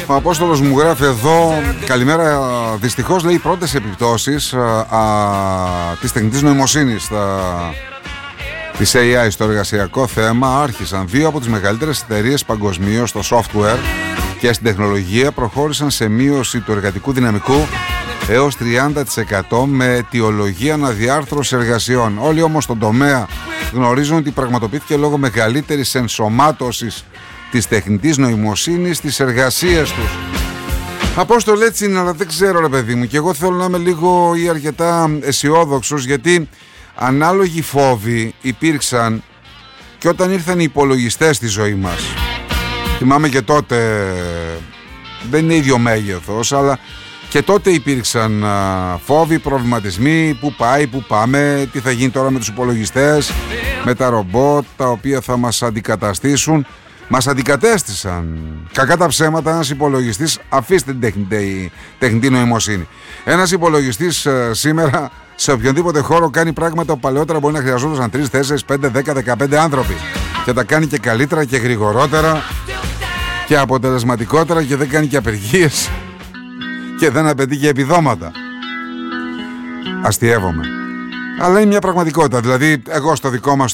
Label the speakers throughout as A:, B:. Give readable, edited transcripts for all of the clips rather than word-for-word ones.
A: Ο Απόστολος μου γράφει εδώ: καλημέρα. Δυστυχώς, λέει, οι πρώτες επιπτώσεις της τεχνητής νοημοσύνης της AI στο εργασιακό θέμα άρχισαν. Δύο από τις μεγαλύτερες εταιρείες παγκοσμίως στο software και στην τεχνολογία προχώρησαν σε μείωση του εργατικού δυναμικού έως 30% με αιτιολογία αναδιάρθρωση εργασιών. Όλοι όμως στον τομέα γνωρίζουν ότι πραγματοποιήθηκε λόγω μεγαλύτερης ενσωμάτωσης της τεχνητής νοημοσύνης στις εργασίες τους. Απόστολε, έτσι είναι, αλλά δεν ξέρω, ρε παιδί μου, και εγώ θέλω να είμαι λίγο ή αρκετά αισιόδοξος, γιατί ανάλογοι φόβοι υπήρξαν και όταν ήρθαν οι υπολογιστές στη ζωή μας. Θυμάμαι και τότε, δεν είναι ίδιο μέγεθος, αλλά και τότε υπήρξαν φόβοι, προβληματισμοί, πού πάει, πού πάμε, τι θα γίνει τώρα με τους υπολογιστές, με τα ρομπότ τα οποία θα μας αντικαταστήσουν. Μας αντικατέστησαν. Κακά τα ψέματα, ένας υπολογιστής, αφήστε την τεχνητή νοημοσύνη. Ένας υπολογιστής σήμερα σε οποιονδήποτε χώρο κάνει πράγματα που παλαιότερα μπορεί να χρειαζόντουσαν 3, 4, 5, 10, 15 άνθρωποι. Και τα κάνει και καλύτερα και γρηγορότερα και αποτελεσματικότερα και δεν κάνει και απεργίες και δεν απαιτεί και επιδόματα. Αστειεύομαι. Αλλά είναι μια πραγματικότητα. Δηλαδή, εγώ στο δικό μας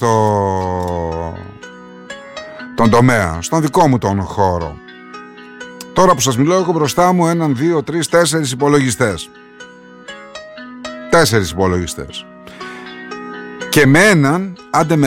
A: τον τομέα, στον δικό μου τον χώρο, τώρα που σας μιλώ, έχω μπροστά μου 1, 2, 3, 4 υπολογιστές. 4 υπολογιστές. Και με έναν, άντε με